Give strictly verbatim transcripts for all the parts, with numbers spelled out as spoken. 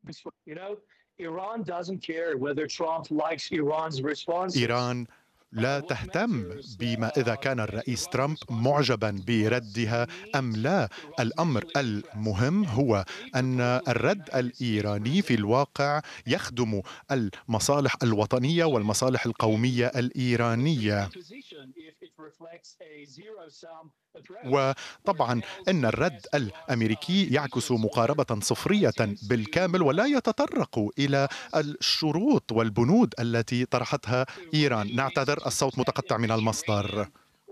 إيران لا تهتم بما إذا كان الرئيس ترامب معجبا بردها أم لا. الأمر المهم هو أن الرد الإيراني في الواقع يخدم المصالح الوطنية والمصالح القومية الإيرانية. وطبعا إن الرد الأمريكي يعكس مقاربة صفرية بالكامل ولا يتطرق إلى الشروط والبنود التي طرحتها إيران. نعتذر، الصوت متقطع من المصدر.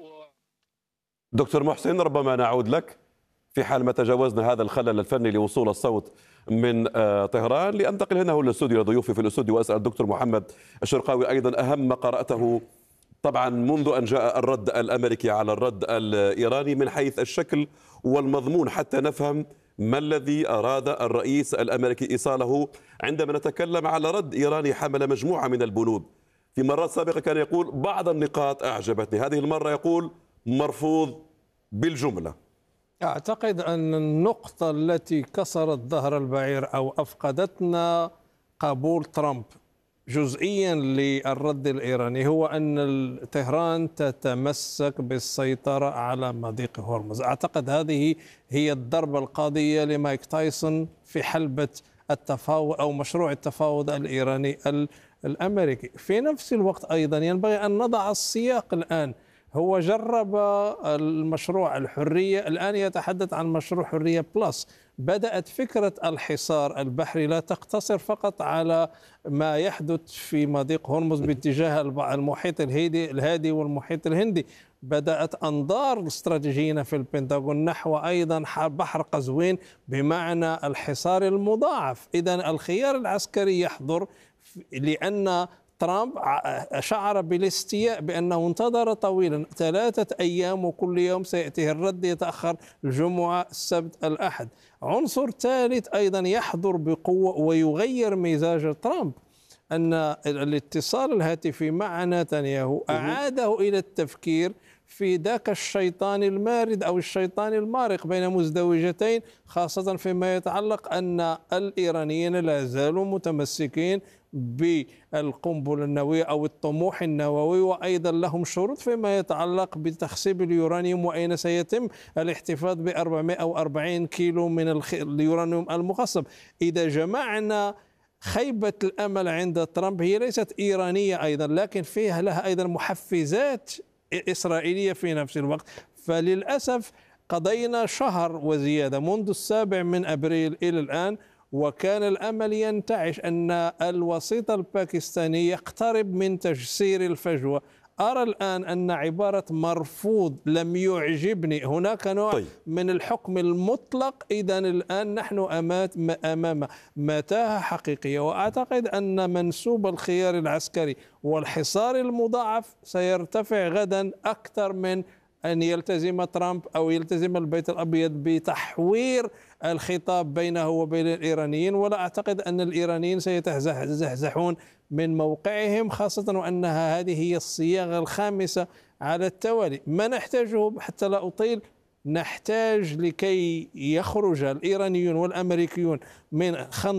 دكتور محسن، ربما نعود لك في حال ما تجاوزنا هذا الخلل الفني لوصول الصوت من طهران، لأنتقل هنا هو الاستوديو لضيوفي في الاستوديو وأسأل الدكتور محمد الشرقاوي أيضا أهم ما قرأته طبعا منذ أن جاء الرد الأمريكي على الرد الإيراني من حيث الشكل والمضمون، حتى نفهم ما الذي أراد الرئيس الأمريكي إيصاله عندما نتكلم على رد إيراني حمل مجموعة من البنود. في مرات سابقة كان يقول بعض النقاط أعجبتني، هذه المرة يقول مرفوض بالجملة. أعتقد أن النقطة التي كسرت ظهر البعير أو أفقدتنا قبول ترامب جزئيا للرد الإيراني هو أن طهران تتمسك بالسيطرة على مضيق هرمز. أعتقد هذه هي الضربة القاضية لمايك تايسون في حلبة التفاوض أو مشروع التفاوض الإيراني الأمريكي. في نفس الوقت أيضا ينبغي أن نضع السياق. الآن هو جرب المشروع الحرية، الآن يتحدث عن مشروع حرية بلس. بدأت فكرة الحصار البحري لا تقتصر فقط على ما يحدث في مضيق هرمز باتجاه المحيط الهادي والمحيط الهندي. بدأت أنظار الاستراتيجيين في البنتاغون نحو أيضا بحر قزوين بمعنى الحصار المضاعف. إذن الخيار العسكري يحضر، لأن ترامب شعر بالاستياء بأنه انتظر طويلا ثلاثة أيام وكل يوم سيأتيه الرد، يتأخر الجمعة السبت الأحد. عنصر ثالث أيضا يحضر بقوة ويغير مزاج ترامب، أن الاتصال الهاتفي مع نتنياهو أعاده إلى التفكير في ذاك الشيطان المارد أو الشيطان المارق بين مزدوجتين، خاصة فيما يتعلق أن الإيرانيين لا زالوا متمسكين بالقنبلة النووية أو الطموح النووي، وأيضا لهم شروط فيما يتعلق بتخصيب اليورانيوم وأين سيتم الاحتفاظ ب أربعمائة وأربعين كيلو من اليورانيوم المخصب. إذا جمعنا خيبة الأمل عند ترامب، هي ليست إيرانية أيضا لكن فيها لها أيضا محفزات إسرائيلية في نفس الوقت. فللأسف قضينا شهر وزيادة منذ السابع من أبريل إلى الآن، وكان الأمل ينتعش أن الوسيط الباكستاني يقترب من تجسير الفجوة. أرى الآن أن عبارة مرفوض لم يعجبني، هناك نوع طيب. من الحكم المطلق. إذن الآن نحن أمام متاهة حقيقية، وأعتقد أن منسوب الخيار العسكري والحصار المضاعف سيرتفع غدا أكثر من أن يلتزم ترامب أو يلتزم البيت الأبيض بتحوير الخطاب بينه وبين الإيرانيين. ولا أعتقد أن الإيرانيين سيتزحزحون من موقعهم، خاصة وأنها هذه هي الصياغة الخامسة على التوالي. ما نحتاجه حتى لا أطيل، نحتاج لكي يخرج الإيرانيون والأمريكيون من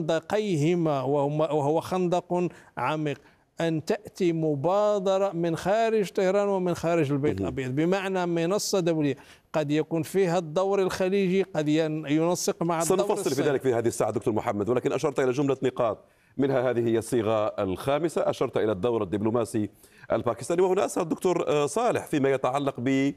خندقيهما وهو خندق عميق، أن تأتي مبادرة من خارج طهران ومن خارج البيت الأبيض، بمعنى منصة دولية قد يكون فيها الدور الخليجي، قد ينسق مع الدور السعودي. سنفصل في ذلك في هذه الساعة دكتور محمد، ولكن أشرت إلى جملة نقاط منها هذه هي الصيغة الخامسة، أشرت إلى الدور الدبلوماسي الباكستاني. وهنا أسأل الدكتور صالح فيما يتعلق ب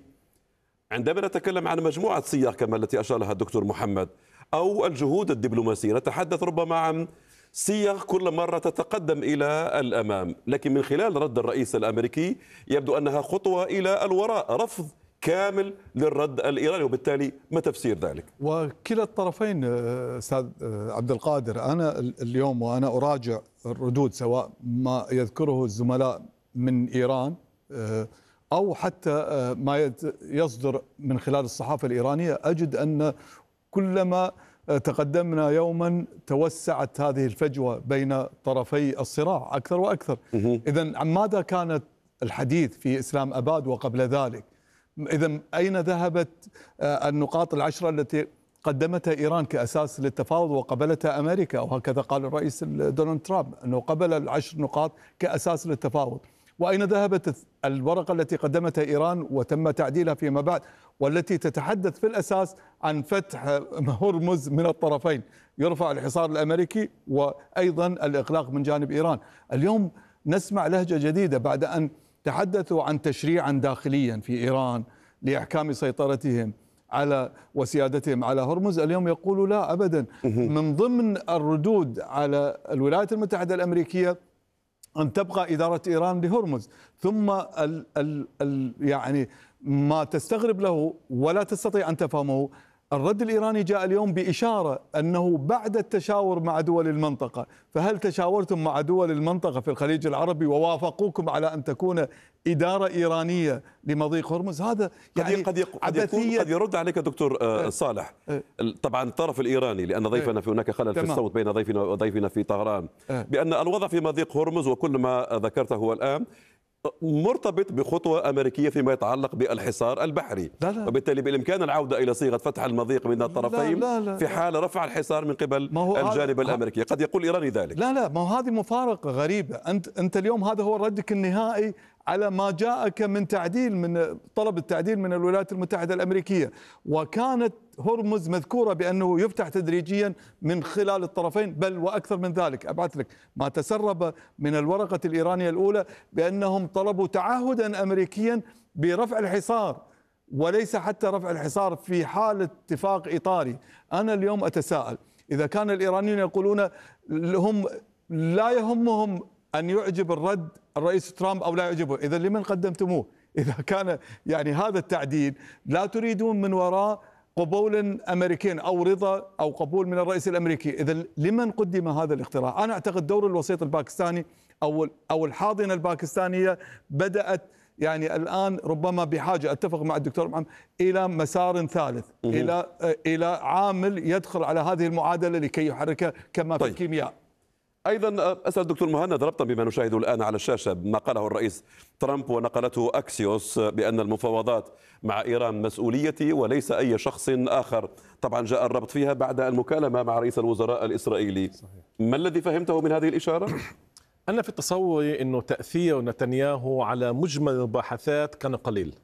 عندما نتكلم عن مجموعة صيغ كما التي أشار لها الدكتور محمد أو الجهود الدبلوماسية، نتحدث ربما عن صيغ كل مرة تتقدم إلى الأمام، لكن من خلال رد الرئيس الأمريكي يبدو أنها خطوة إلى الوراء، رفض كامل للرد الإيراني. وبالتالي ما تفسير ذلك؟ وكلا الطرفين أستاذ عبد القادر، أنا اليوم وأنا أراجع الردود سواء ما يذكره الزملاء من إيران أو حتى ما يصدر من خلال الصحافة الإيرانية، أجد أن كلما تقدمنا يوما توسعت هذه الفجوة بين طرفي الصراع أكثر وأكثر. إذن عن ماذا كانت الحديث في إسلام أباد وقبل ذلك؟ إذن أين ذهبت النقاط العشرة التي قدمتها إيران كأساس للتفاوض وقبلتها أمريكا، وهكذا قال الرئيس دونالد ترامب أنه قبل العشر نقاط كأساس للتفاوض. وأين ذهبت الورقة التي قدمتها إيران وتم تعديلها فيما بعد، والتي تتحدث في الأساس عن فتح هرمز من الطرفين، يرفع الحصار الأمريكي وأيضا الإغلاق من جانب إيران. اليوم نسمع لهجة جديدة بعد أن تحدثوا عن تشريعا داخليا في إيران لإحكام سيطرتهم على وسيادتهم على هرمز. اليوم يقولوا لا أبدا. من ضمن الردود على الولايات المتحدة الأمريكية أن تبقى إدارة إيران لهرمز، ثم ال ال ال يعني ما تستغرب له ولا تستطيع أن تفهمه، الرد الإيراني جاء اليوم بإشارة أنه بعد التشاور مع دول المنطقة، فهل تشاورتم مع دول المنطقة في الخليج العربي ووافقوكم على أن تكون إدارة إيرانية لمضيق هرمز؟ هذا يعني قد قد يكون قد يرد عليك دكتور صالح طبعا الطرف الإيراني، لأن ضيفنا في هناك خلل في الصوت بين ضيفنا وضيفنا في طهران، بأن الوضع في مضيق هرمز وكل ما ذكرته هو الآن مرتبط بخطوة أمريكية فيما يتعلق بالحصار البحري، لا لا. وبالتالي بالإمكان العودة إلى صيغة فتح المضيق من الطرفين لا لا لا. في حال رفع الحصار من قبل الجانب الأمريكي. قد يقول الإيراني ذلك. لا لا، ما هذه مفارقة غريبة. أنت أنت اليوم هذا هو ردك النهائي على ما جاءك من تعديل، من طلب التعديل من الولايات المتحدة الأمريكية، وكانت هرمز مذكورة بأنه يفتح تدريجيا من خلال الطرفين، بل وأكثر من ذلك. أبعث لك ما تسرب من الورقة الإيرانية الأولى بأنهم طلبوا تعهدا أمريكيا برفع الحصار، وليس حتى رفع الحصار في حال اتفاق إطاري. أنا اليوم أتساءل إذا كان الإيرانيين يقولون هم لا يهمهم أن يعجب الرد الرئيس ترامب أو لا يعجبه، إذا لمن قدمتموه؟ إذا كان يعني هذا التعديل لا تريدون من وراء قبول أمريكي أو رضا أو قبول من الرئيس الأمريكي، إذا لمن قدم هذا الاقتراح؟ أنا أعتقد دور الوسيط الباكستاني أو أو الحاضنة الباكستانية بدأت يعني الآن ربما بحاجة، أتفق مع الدكتور محمد، إلى مسار ثالث، إلى إلى عامل يدخل على هذه المعادلة لكي يحركها كما في الكيمياء. أيضا أسأل الدكتور مهند ربطا بما نشاهده الآن على الشاشة ما قاله الرئيس ترامب ونقلته أكسيوس بأن المفاوضات مع إيران مسؤوليتي وليس أي شخص آخر. طبعا جاء الربط فيها بعد المكالمة مع رئيس الوزراء الإسرائيلي. صحيح. ما الذي فهمته من هذه الإشارة؟ أنا في تصوري أنه تأثير نتنياهو على مجمل المباحثات كان قليل،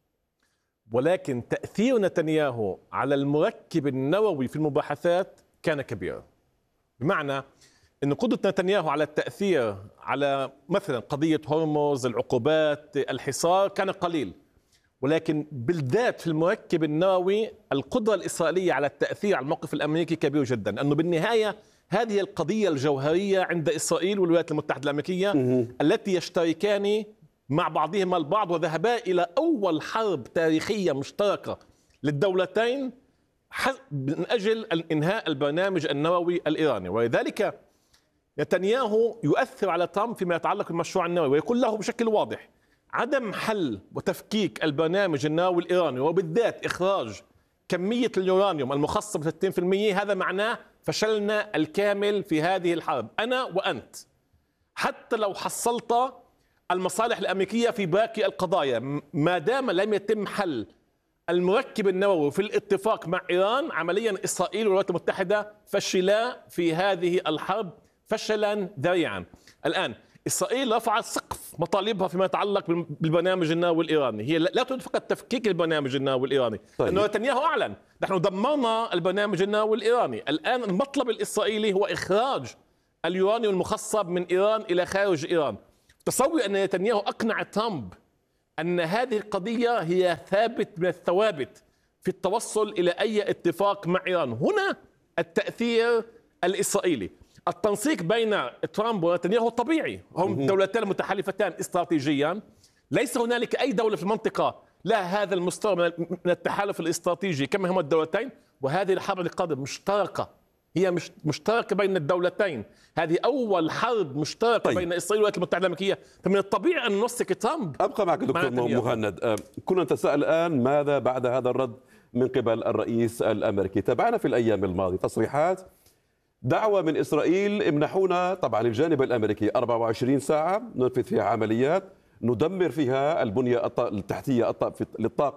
ولكن تأثير نتنياهو على المركب النووي في المباحثات كان كبيرا. بمعنى أن قدرة نتنياهو على التأثير على مثلا قضية هرمز، العقوبات، الحصار كان قليل، ولكن بالذات في المركب النووي القدرة الإسرائيلية على التأثير على الموقف الأمريكي كبير جدا، لأنه بالنهاية هذه القضية الجوهرية عند إسرائيل والولايات المتحدة الأمريكية التي يشتركان مع بعضهما البعض، وذهبا إلى أول حرب تاريخية مشتركة للدولتين من أجل إنهاء البرنامج النووي الإيراني. ولذلك نتنياهو يؤثر على ترامب فيما يتعلق بالمشروع النووي، ويقول له بشكل واضح عدم حل وتفكيك البرنامج النووي الإيراني وبالذات إخراج كمية اليورانيوم المخصب ستين بالمئة، هذا معناه فشلنا الكامل في هذه الحرب، أنا وأنت. حتى لو حصلت المصالح الأمريكية في باقي القضايا، ما دام لم يتم حل المركب النووي في الاتفاق مع إيران، عمليا إسرائيل والولايات المتحدة فشلا في هذه الحرب فشلا ذريعا. الآن إسرائيل رفعت سقف مطالبها فيما يتعلق بالبرنامج النووي الإيراني، هي لا تريد فقط تفكيك البرنامج النووي الإيراني. طيب. لأنه نتنياهو أعلن نحن دمرنا البرنامج النووي الإيراني، الآن المطلب الإسرائيلي هو إخراج اليورانيوم المخصب من إيران إلى خارج إيران. تصور أن نتنياهو أقنع ترامب أن هذه القضية هي ثابت من الثوابت في التوصل إلى أي اتفاق مع إيران. هنا التأثير الإسرائيلي. التنسيق بين ترامب ونتنياهو طبيعي، هم دولتان متحالفتان استراتيجيا، ليس هنالك أي دولة في المنطقة لها هذا المستوى من التحالف الاستراتيجي كما هما الدولتين، وهذه الحرب القادمة مشتركة، هي مش مشتركة بين الدولتين، هذه أول حرب مشتركة. طيب. بين إسرائيل والولايات المتحدة الأمريكية، فمن الطبيعي أن ننسق ترامب. أبقى معك دكتور مهند، كنا نتساءل الآن ماذا بعد هذا الرد من قبل الرئيس الأمريكي؟ تابعنا في الأيام الماضية تصريحات دعوة من إسرائيل امنحونا طبعا الجانب الأمريكي أربعة وعشرين ساعة ننفذ فيها عمليات ندمر فيها البنية التحتية للطاقة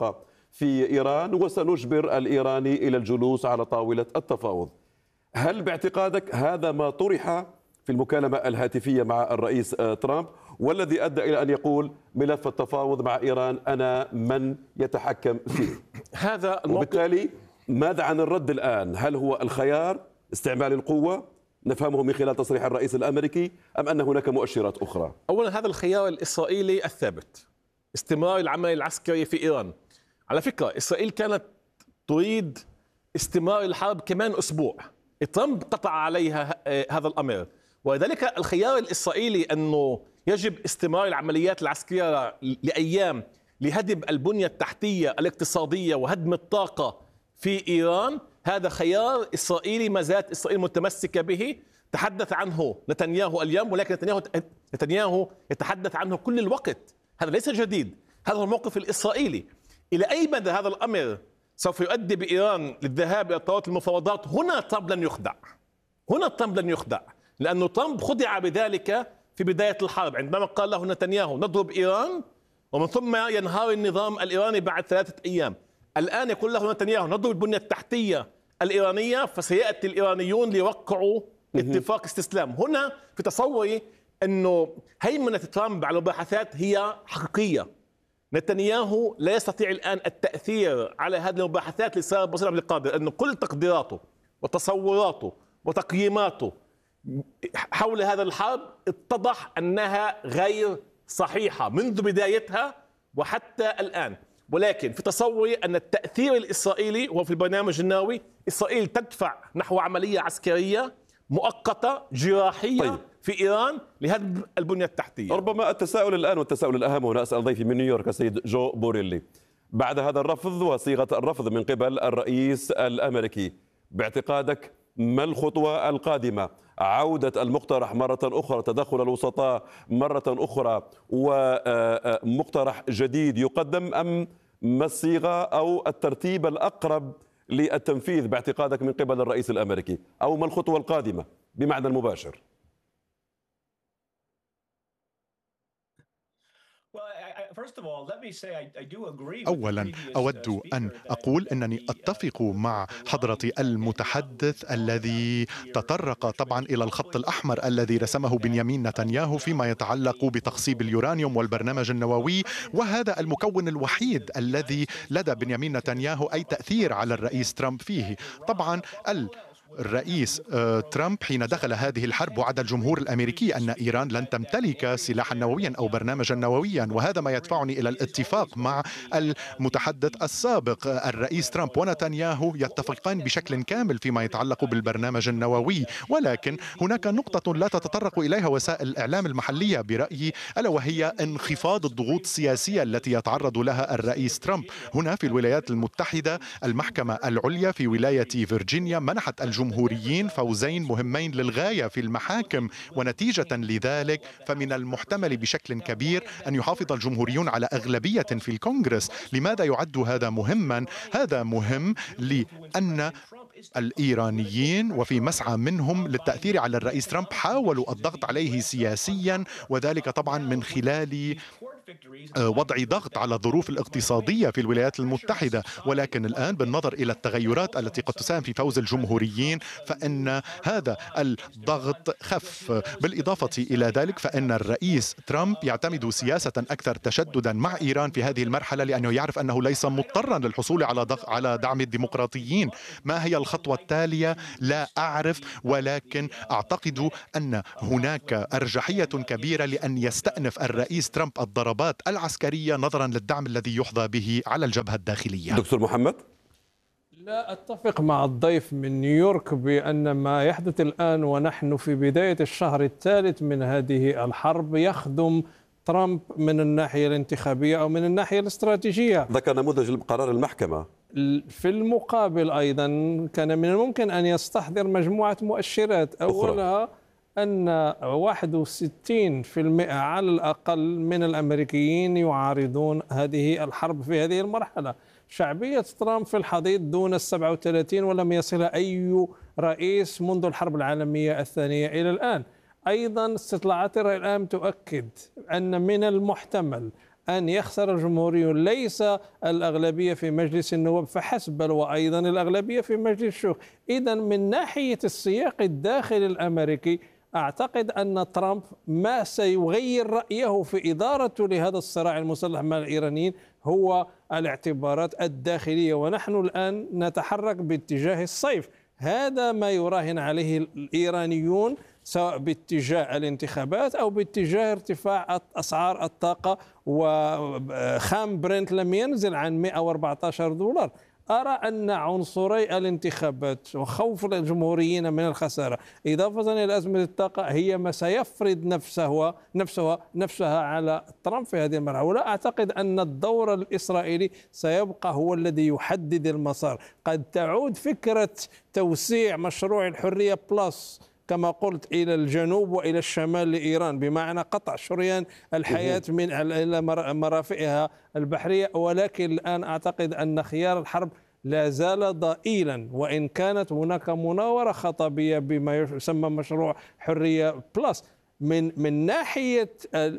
في إيران وسنجبر الإيراني إلى الجلوس على طاولة التفاوض. هل باعتقادك هذا ما طرح في المكالمة الهاتفية مع الرئيس ترامب، والذي أدى إلى أن يقول ملف التفاوض مع إيران أنا من يتحكم فيه؟ هذا الموقف. وبالتالي ماذا عن الرد الآن؟ هل هو الخيار استعمال القوة نفهمه من خلال تصريح الرئيس الأمريكي، أم أن هناك مؤشرات أخرى؟ أولا هذا الخيار الإسرائيلي الثابت، استمرار العمل العسكري في إيران. على فكرة إسرائيل كانت تريد استمرار الحرب كمان أسبوع، ترامب قطع عليها هذا الأمر، ولذلك الخيار الإسرائيلي أنه يجب استمرار العمليات العسكرية لأيام لهدم البنية التحتية الاقتصادية وهدم الطاقة في إيران، هذا خيار إسرائيلي ما زالت إسرائيل متمسكة به. تحدث عنه نتنياهو اليوم، ولكن نتنياهو نتنياهو يتحدث عنه كل الوقت، هذا ليس جديد، هذا هو الموقف الإسرائيلي. إلى أي مدى هذا الأمر سوف يؤدي بإيران للذهاب إلى طاولة المفاوضات؟ هنا ترامب لن يخدع، هنا ترامب لن يخدع، لأنه ترامب خدع بذلك في بداية الحرب عندما قال له نتنياهو نضرب إيران ومن ثم ينهار النظام الإيراني بعد ثلاثة أيام. الآن يقول له نتنياهو نضرب البنية التحتية الإيرانية، فسيأتي الإيرانيون ليوقعوا اتفاق استسلام. هنا في تصوري أنه هيمنة ترامب على المباحثات هي حقيقية. نتنياهو لا يستطيع الآن التأثير على هذه المباحثات لسبب بسيط عبد القادر، أنه كل تقديراته وتصوراته وتقييماته حول هذا الحرب اتضح أنها غير صحيحة منذ بدايتها وحتى الآن. ولكن في تصوري أن التأثير الإسرائيلي هو في البرنامج النووي. إسرائيل تدفع نحو عملية عسكرية مؤقتة جراحية طيب. في إيران لهدم البنية التحتية. ربما التساؤل الآن والتساؤل الأهم، هنا أسأل ضيفي من نيويورك السيد جو بوريلي، بعد هذا الرفض وصيغة الرفض من قبل الرئيس الأمريكي، باعتقادك ما الخطوة القادمة؟ عودة المقترح مرة أخرى، تدخل الوسطاء مرة أخرى ومقترح جديد يقدم، أم ما الصيغة أو الترتيب الأقرب للتنفيذ باعتقادك من قبل الرئيس الأمريكي، أو ما الخطوة القادمة بمعنى المباشر؟ أولا أود أن أقول أنني أتفق مع حضرة المتحدث الذي تطرق طبعا إلى الخط الأحمر الذي رسمه بنيامين نتنياهو فيما يتعلق بتخصيب اليورانيوم والبرنامج النووي، وهذا المكون الوحيد الذي لدى بنيامين نتنياهو أي تأثير على الرئيس ترامب فيه. طبعا ال الرئيس ترامب حين دخل هذه الحرب وعد الجمهور الأمريكي أن إيران لن تمتلك سلاحا نوويا أو برنامجا نوويا، وهذا ما يدفعني إلى الاتفاق مع المتحدث السابق. الرئيس ترامب ونتنياهو يتفقان بشكل كامل فيما يتعلق بالبرنامج النووي، ولكن هناك نقطة لا تتطرق إليها وسائل الإعلام المحلية برأيي، ألا وهي انخفاض الضغوط السياسية التي يتعرض لها الرئيس ترامب. هنا في الولايات المتحدة المحكمة العليا في ولاية فيرجينيا منحت الجمهوريين فوزين مهمين للغاية في المحاكم، ونتيجة لذلك فمن المحتمل بشكل كبير أن يحافظ الجمهوريون على أغلبية في الكونغرس. لماذا يعد هذا مهما؟ هذا مهم لأن الإيرانيين وفي مسعى منهم للتأثير على الرئيس ترامب حاولوا الضغط عليه سياسيا، وذلك طبعا من خلال وضع ضغط على الظروف الاقتصادية في الولايات المتحدة. ولكن الآن بالنظر إلى التغيرات التي قد تساهم في فوز الجمهوريين فإن هذا الضغط خف. بالإضافة إلى ذلك فإن الرئيس ترامب يعتمد سياسة أكثر تشددا مع إيران في هذه المرحلة، لأنه يعرف أنه ليس مضطرا للحصول على على دعم الديمقراطيين. ما هي الخطوة التالية؟ لا أعرف، ولكن أعتقد أن هناك أرجحية كبيرة لأن يستأنف الرئيس ترامب الضربات العسكرية نظرا للدعم الذي يحظى به على الجبهة الداخلية. دكتور محمد؟ لا أتفق مع الضيف من نيويورك بأن ما يحدث الآن ونحن في بداية الشهر الثالث من هذه الحرب يخدم ترامب من الناحية الانتخابية أو من الناحية الاستراتيجية. ذكر نموذج قرار المحكمة. في المقابل أيضا كان من الممكن أن يستحضر مجموعة مؤشرات، أولها أن واحد وستين بالمئة على الأقل من الأمريكيين يعارضون هذه الحرب في هذه المرحلة. شعبية ترامب في الحضيض دون السبعة وثلاثين ولم يصلها أي رئيس منذ الحرب العالمية الثانية إلى الآن. أيضا استطلاعات الرأي العام تؤكد أن من المحتمل أن يخسر الجمهوريون ليس الأغلبية في مجلس النواب فحسب، بل وأيضا الأغلبية في مجلس الشيوخ. إذا من ناحية السياق الداخلي الأمريكي أعتقد أن ترامب ما سيغير رأيه في إدارته لهذا الصراع المسلح مع الإيرانيين هو الاعتبارات الداخلية، ونحن الآن نتحرك باتجاه الصيف. هذا ما يراهن عليه الإيرانيون سواء باتجاه الانتخابات أو باتجاه ارتفاع أسعار الطاقة، وخام برنت لم ينزل عن مئة وأربعة عشر دولار. أرى أن عنصري الانتخابات وخوف الجمهوريين من الخسارة إضافة إلى أزمة الطاقة هي ما سيفرض نفسه نفسها نفسها على ترامب في هذه المرحلة. ولا أعتقد أن الدور الإسرائيلي سيبقى هو الذي يحدد المسار. قد تعود فكرة توسيع مشروع الحرية بلس كما قلت إلى الجنوب وإلى الشمال لإيران، بمعنى قطع شريان الحياة من إلى مرافئها البحرية، ولكن الآن أعتقد أن خيار الحرب لا زال ضئيلا، وإن كانت هناك مناورة خطابية بما يسمى مشروع حرية بلس. من من ناحية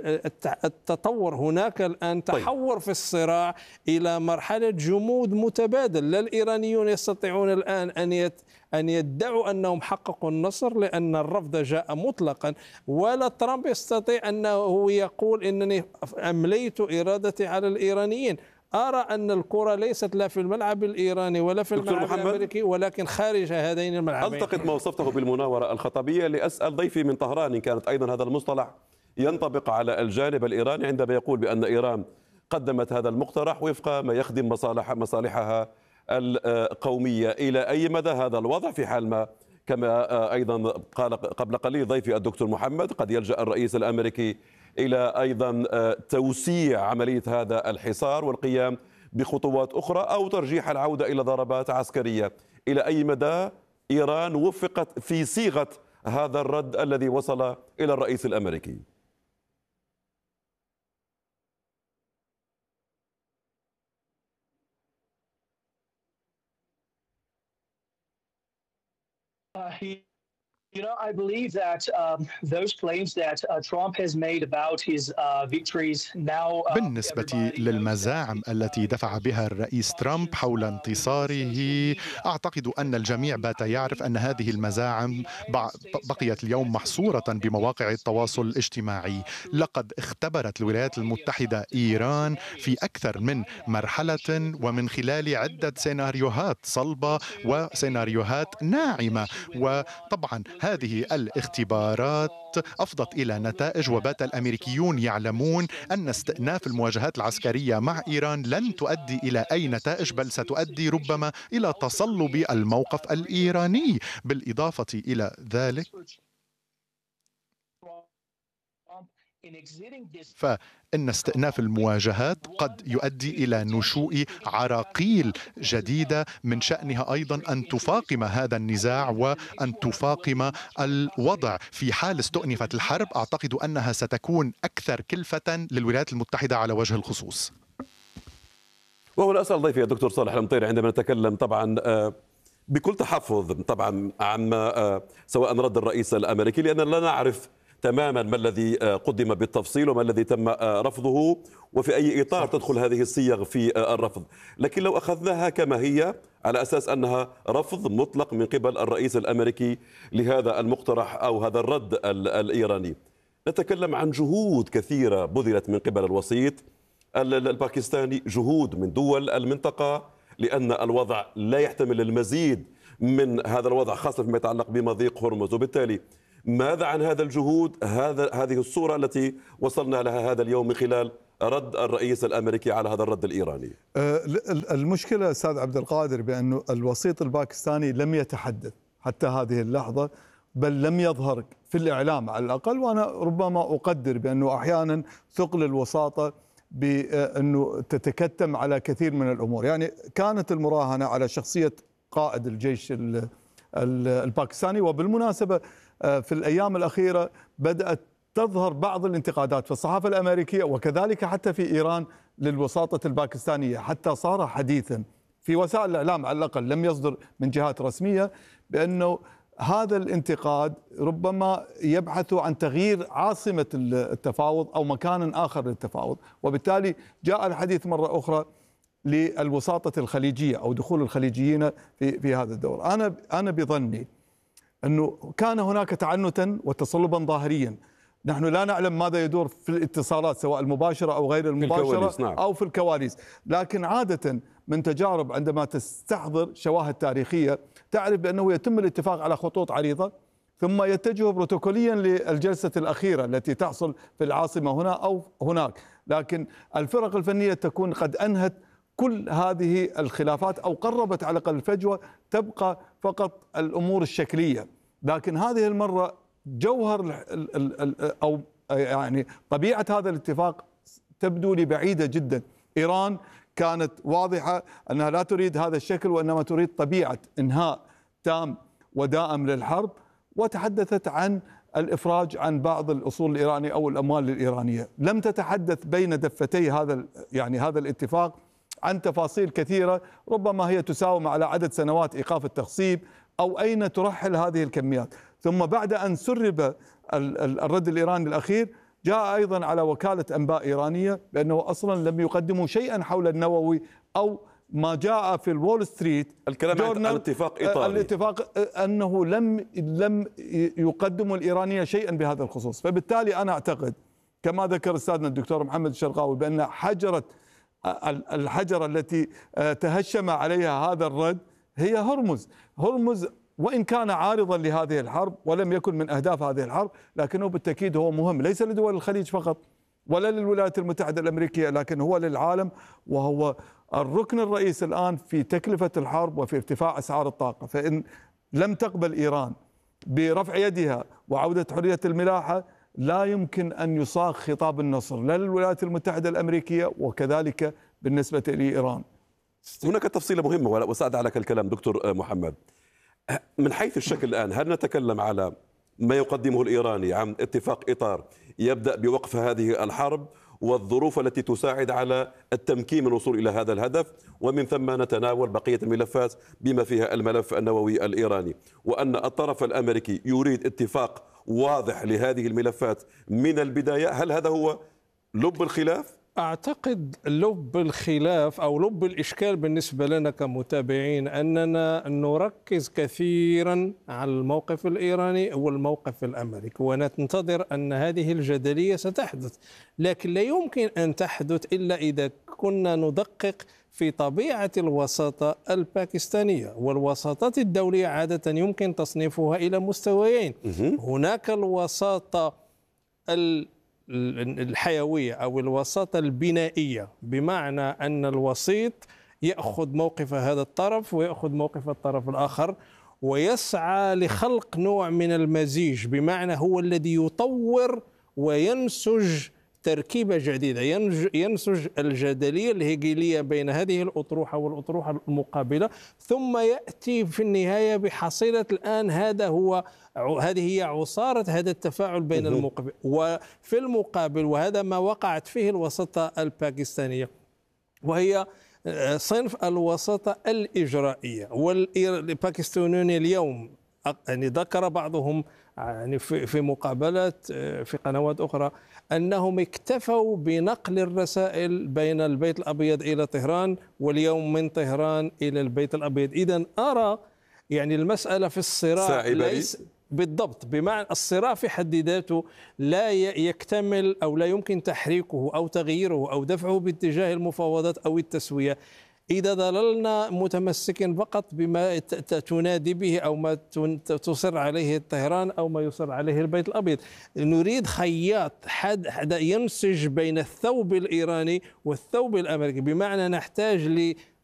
التطور هناك الآن تحور في الصراع إلى مرحلة جمود متبادل. لا الإيرانيون يستطيعون الآن أن يت أن يدعوا أنهم حققوا النصر لأن الرفض جاء مطلقا، ولا ترامب يستطيع أنه يقول إنني أمليت إرادتي على الإيرانيين. أرى أن الكرة ليست لا في الملعب الإيراني ولا في الملعب الأمريكي ولكن خارج هذين الملعبين. ألتقط ما وصفته بالمناورة الخطبية لأسأل ضيفي من طهران إن كانت أيضا هذا المصطلح ينطبق على الجانب الإيراني عندما يقول بأن إيران قدمت هذا المقترح وفق ما يخدم مصالح مصالحها القومية. إلى أي مدى هذا الوضع في حال ما كما أيضا قال قبل قليل ضيفي الدكتور محمد قد يلجأ الرئيس الأمريكي إلى أيضا توسيع عملية هذا الحصار والقيام بخطوات أخرى أو ترجيح العودة إلى ضربات عسكرية؟ إلى أي مدى إيران وفقت في صيغة هذا الرد الذي وصل إلى الرئيس الأمريكي؟ You know, I believe that um, those claims that uh, Trump has made about his uh, victories now. Uh, بالنسبة للمزاعم التي دفع بها الرئيس ترامب حول انتصاره، أعتقد أن الجميع بات يعرف أن هذه المزاعم بقيت اليوم محصورة بمواقع التواصل الاجتماعي. لقد اختبرت الولايات المتحدة إيران في أكثر من مرحلة ومن خلال عدة سيناريوهات صلبة وسيناريوهات ناعمة، وطبعا هذه الاختبارات أفضت إلى نتائج، وبات الأمريكيون يعلمون أن استئناف المواجهات العسكرية مع إيران لن تؤدي إلى أي نتائج، بل ستؤدي ربما إلى تصلب الموقف الإيراني. بالإضافة إلى ذلك فإن استئناف المواجهات قد يؤدي إلى نشوء عراقيل جديدة من شأنها أيضا أن تفاقم هذا النزاع وأن تفاقم الوضع. في حال استؤنفت الحرب أعتقد أنها ستكون أكثر كلفة للولايات المتحدة على وجه الخصوص. وهنا أسأل ضيفي الدكتور صالح المطيري عندما نتكلم طبعا بكل تحفظ طبعا عما سواء رد الرئيس الأمريكي، لأننا لا نعرف تماما ما الذي قدم بالتفصيل وما الذي تم رفضه وفي أي إطار تدخل هذه الصيغ في الرفض. لكن لو أخذناها كما هي على أساس أنها رفض مطلق من قبل الرئيس الأمريكي لهذا المقترح أو هذا الرد الإيراني، نتكلم عن جهود كثيرة بذلت من قبل الوسيط الباكستاني، جهود من دول المنطقة، لأن الوضع لا يحتمل المزيد من هذا الوضع خاصة فيما يتعلق بمضيق هرمز. وبالتالي ماذا عن هذا الجهود، هذا هذه الصورة التي وصلنا لها هذا اليوم من خلال رد الرئيس الأمريكي على هذا الرد الإيراني؟ المشكلة أستاذ عبد القادر بأنه الوسيط الباكستاني لم يتحدث حتى هذه اللحظة، بل لم يظهر في الإعلام على الأقل. وأنا ربما أقدر بأنه أحيانا ثقل الوساطة بأنه تتكتم على كثير من الأمور. يعني كانت المراهنة على شخصية قائد الجيش الباكستاني، وبالمناسبة في الأيام الأخيرة بدأت تظهر بعض الانتقادات في الصحافة الأمريكية وكذلك حتى في إيران للوساطة الباكستانية، حتى صار حديثا في وسائل الإعلام على الأقل، لم يصدر من جهات رسمية، بأنه هذا الانتقاد ربما يبحث عن تغيير عاصمة التفاوض أو مكان آخر للتفاوض، وبالتالي جاء الحديث مرة أخرى للوساطة الخليجية أو دخول الخليجيين في في هذا الدور. أنا أنا بظني أنه كان هناك تعنتا وتصلبا ظاهريا، نحن لا نعلم ماذا يدور في الاتصالات سواء المباشرة أو غير المباشرة نعم. أو في الكواليس، لكن عادة من تجارب عندما تستحضر شواهد تاريخية تعرف بأنه يتم الاتفاق على خطوط عريضة ثم يتجه بروتوكوليا للجلسة الأخيرة التي تحصل في العاصمة هنا أو هناك، لكن الفرق الفنية تكون قد أنهت كل هذه الخلافات أو قربت على الأقل الفجوة، تبقى فقط الأمور الشكلية. لكن هذه المرة جوهر أو يعني طبيعة هذا الاتفاق تبدو لي بعيدة جدا. إيران كانت واضحة أنها لا تريد هذا الشكل وإنما تريد طبيعة إنهاء تام ودائم للحرب، وتحدثت عن الإفراج عن بعض الأصول الإيرانية أو الأموال الإيرانية. لم تتحدث بين دفتي هذا يعني هذا الاتفاق عن تفاصيل كثيرة ربما هي تساوم على عدد سنوات إيقاف التخصيب أو أين ترحل هذه الكميات. ثم بعد أن سرب الرد الإيراني الأخير جاء أيضا على وكالة أنباء إيرانية بأنه أصلا لم يقدموا شيئا حول النووي أو ما جاء في الوول ستريت الكلام عن اتفاق إيطالي الاتفاق أنه لم لم يقدموا الإيرانية شيئا بهذا الخصوص. فبالتالي أنا أعتقد كما ذكر أستاذنا الدكتور محمد الشرقاوي بأن حجرة الحجرة التي تهشم عليها هذا الرد هي هرمز. هرمز وإن كان عارضا لهذه الحرب ولم يكن من أهداف هذه الحرب، لكنه بالتأكيد هو مهم ليس لدول الخليج فقط ولا للولايات المتحدة الأمريكية، لكن هو للعالم، وهو الركن الرئيسي الآن في تكلفة الحرب وفي ارتفاع أسعار الطاقة. فإن لم تقبل إيران برفع يدها وعودة حرية الملاحة لا يمكن أن يصاغ خطاب النصر لا للولايات المتحدة الأمريكية وكذلك بالنسبة لإيران. هناك تفصيلة مهمة وسأعد على الكلام دكتور محمد. من حيث الشكل الآن هل نتكلم على ما يقدمه الإيراني عن اتفاق إطار يبدأ بوقف هذه الحرب والظروف التي تساعد على التمكين من الوصول إلى هذا الهدف، ومن ثم نتناول بقية الملفات بما فيها الملف النووي الإيراني، وأن الطرف الأمريكي يريد اتفاق واضح لهذه الملفات من البداية؟ هل هذا هو لب الخلاف؟ أعتقد لب الخلاف أو لب الإشكال بالنسبة لنا كمتابعين أننا نركز كثيرا على الموقف الإيراني والموقف الأمريكي وننتظر أن هذه الجدلية ستحدث، لكن لا يمكن أن تحدث إلا إذا كنا ندقق في طبيعة الوساطة الباكستانية. والوساطات الدولية عادة يمكن تصنيفها إلى مستويين. هناك الوساطة الحيوية أو الوساطة البنائية، بمعنى أن الوسيط يأخذ موقف هذا الطرف ويأخذ موقف الطرف الآخر ويسعى لخلق نوع من المزيج، بمعنى هو الذي يطور وينسج تركيبة جديدة، ينسج الجدلية الهيجيلية بين هذه الأطروحة والأطروحة المقابلة، ثم يأتي في النهاية بحصيلة الآن هذا هو هذه هي عصارة هذا التفاعل بين المقابل. وفي المقابل وهذا ما وقعت فيه الوساطة الباكستانية، وهي صنف الوساطة الإجرائية. والباكستانيون اليوم يعني ذكر بعضهم يعني في مقابلات في قنوات أخرى أنهم اكتفوا بنقل الرسائل بين البيت الأبيض إلى طهران واليوم من طهران إلى البيت الأبيض. إذن أرى يعني المسألة في الصراع ليس بالضبط، بمعنى الصراع في حد ذاته لا يكتمل أو لا يمكن تحريكه أو تغييره أو دفعه باتجاه المفاوضات أو التسوية إذا ظللنا متمسكين فقط بما تنادي به أو ما تصر عليه طهران أو ما يصر عليه البيت الأبيض. نريد خياط حد ينسج بين الثوب الإيراني والثوب الأمريكي، بمعنى نحتاج